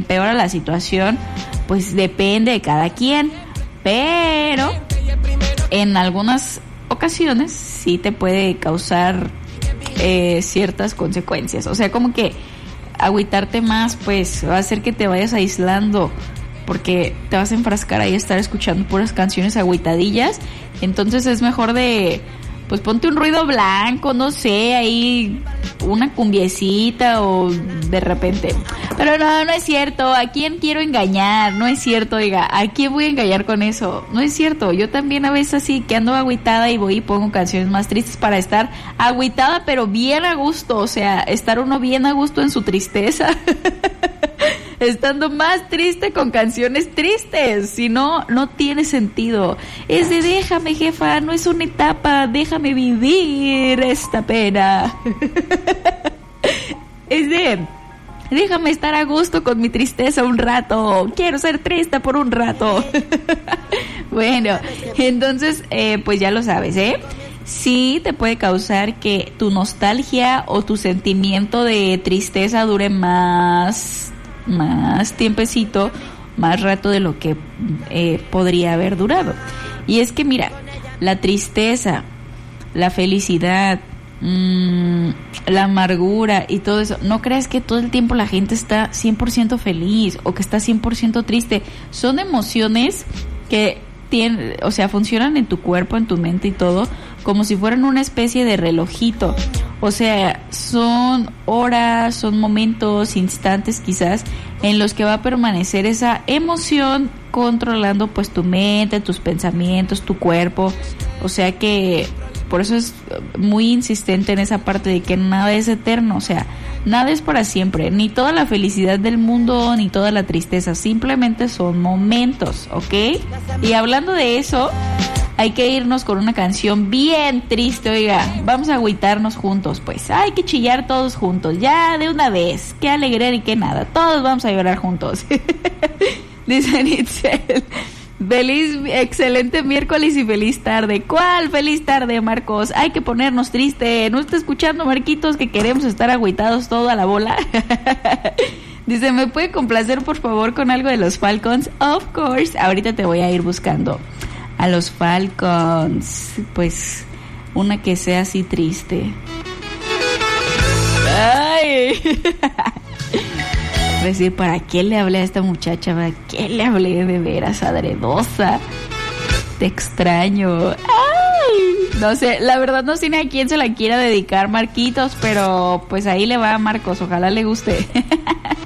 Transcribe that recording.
empeora la situación, pues depende de cada quien. Pero en algunas ocasiones sí te puede causar ciertas consecuencias. O sea, como que agüitarte más, pues va a hacer que te vayas aislando, porque te vas a enfrascar ahí a estar escuchando puras canciones agüitadillas. Entonces es mejor pues ponte un ruido blanco, no sé, ahí una cumbiecita o de repente. Pero no es cierto, ¿a quién quiero engañar? No es cierto, oiga, ¿a quién voy a engañar con eso? No es cierto, yo también a veces así que ando agüitada y voy y pongo canciones más tristes para estar agüitada pero bien a gusto, o sea, estar uno bien a gusto en su tristeza. Estando más triste con canciones tristes, si no, no tiene sentido. Es de déjame, jefa, no es una etapa, déjame vivir esta pena. Es de déjame estar a gusto con mi tristeza un rato, quiero ser triste por un rato. Bueno, entonces, pues ya lo sabes, sí te puede causar que tu nostalgia o tu sentimiento de tristeza dure más tiempecito, más rato de lo que podría haber durado. Y es que mira, la tristeza, la felicidad, la amargura y todo eso, no creas que todo el tiempo la gente está 100% feliz o que está 100% triste. Son emociones que o sea, funcionan en tu cuerpo, en tu mente y todo, como si fueran una especie de relojito. O sea, son horas, son momentos, instantes quizás, en los que va a permanecer esa emoción controlando pues tu mente, tus pensamientos, tu cuerpo. O sea que por eso es muy insistente en esa parte de que nada es eterno, o sea, nada es para siempre, ni toda la felicidad del mundo, ni toda la tristeza, simplemente son momentos, ¿ok? Y hablando de eso, hay que irnos con una canción bien triste, oiga, vamos a agüitarnos juntos, pues, hay que chillar todos juntos, ya de una vez, qué alegría y qué nada, todos vamos a llorar juntos. Dice Nitzel, excelente miércoles y feliz tarde. ¿Cuál feliz tarde, Marcos? Hay que ponernos triste. ¿No está escuchando, Marquitos, que queremos estar agüitados todo a la bola? Dice, ¿me puede complacer por favor con algo de los Falcons? Of course. Ahorita te voy a ir buscando a los Falcons. Pues una que sea así triste. ¡Ay! Decir, ¿para qué le hablé a esta muchacha? ¿Para qué le hablé de veras, adredosa? Te extraño. ¡Ay! No sé, la verdad no sé ni a quién se la quiera dedicar, Marquitos, pero pues ahí le va a Marcos, ojalá le guste.